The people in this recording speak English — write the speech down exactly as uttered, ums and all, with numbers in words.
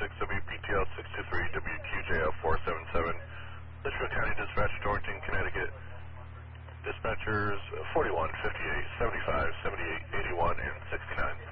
six W P T L six two three W Q J L four seven seven, Litchfield County Dispatch, Torrington, Connecticut. Dispatchers forty-one, fifty-eight, seventy-five, seventy-eight, eighty-one, and sixty-nine.